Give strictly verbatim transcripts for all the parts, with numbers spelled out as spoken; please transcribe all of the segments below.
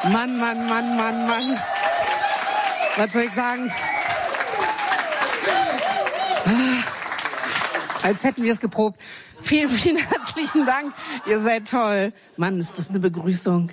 Mann, Mann, Mann, Mann, Mann. Was soll ich sagen? Als hätten wir es geprobt. Vielen, vielen herzlichen Dank. Ihr seid toll. Mann, ist das eine Begrüßung.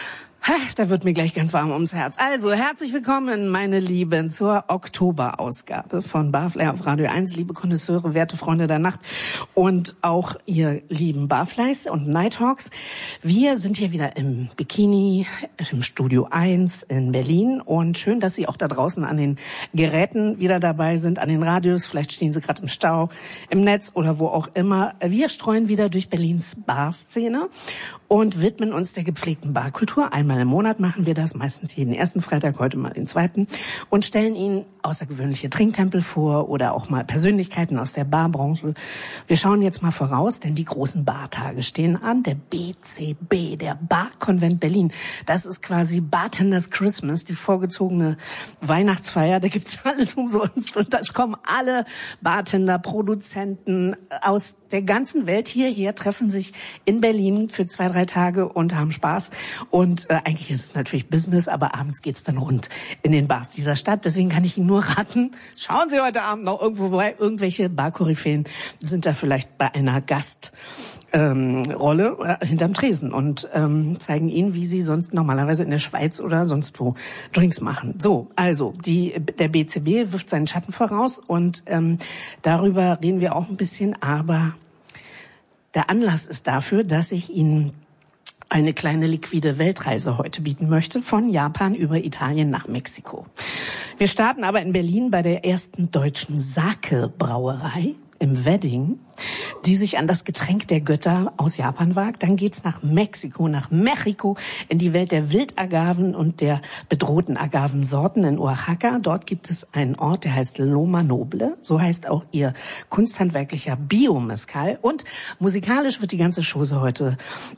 Da wird mir gleich ganz warm ums Herz. Also, herzlich willkommen, meine Lieben, zur Oktoberausgabe von Barfly auf Radio eins. Liebe Konnoisseure, werte Freunde der Nacht und auch ihr lieben Barflies und Nighthawks. Wir sind hier wieder im Bikini, im Studio eins in Berlin. Und schön, dass Sie auch da draußen an den Geräten wieder dabei sind, an den Radios. Vielleicht stehen Sie gerade im Stau, im Netz oder wo auch immer. Wir streuen wieder durch Berlins Barszene und widmen uns der gepflegten Barkultur. Einmal im Monat machen wir das, meistens jeden ersten Freitag, heute mal den zweiten, und stellen Ihnen außergewöhnliche Trinktempel vor oder auch mal Persönlichkeiten aus der Barbranche. Wir schauen jetzt mal voraus, denn die großen Bartage stehen an. Der B C B, der Barkonvent Berlin, das ist quasi Bartenders Christmas, die vorgezogene Weihnachtsfeier. Da gibt's alles umsonst und das kommen alle Bartender, Produzenten aus der ganzen Welt hierher, treffen sich in Berlin für zwei, drei Tage und haben Spaß. Und äh, eigentlich ist es natürlich Business, aber abends geht's dann rund in den Bars dieser Stadt. Deswegen kann ich Ihnen nur raten, schauen Sie heute Abend noch irgendwo vorbei. Irgendwelche Barkoryphäen sind da vielleicht bei einer Gastrolle ähm, äh, hinterm Tresen und ähm, zeigen Ihnen, wie Sie sonst normalerweise in der Schweiz oder sonst wo Drinks machen. So, also die, der B C B wirft seinen Schatten voraus und ähm, darüber reden wir auch ein bisschen, aber der Anlass ist dafür, dass ich Ihnen eine kleine liquide Weltreise heute bieten möchte, von Japan über Italien nach Mexiko. Wir starten aber in Berlin bei der ersten deutschen Sake-Brauerei im Wedding, die sich an das Getränk der Götter aus Japan wagt. Dann geht's nach Mexiko, nach Mexiko, in die Welt der Wildagaven und der bedrohten Agavensorten in Oaxaca. Dort gibt es einen Ort, der heißt Loma Noble. So heißt auch ihr kunsthandwerklicher Bio-Mezcal. Und musikalisch wird die ganze Chose heute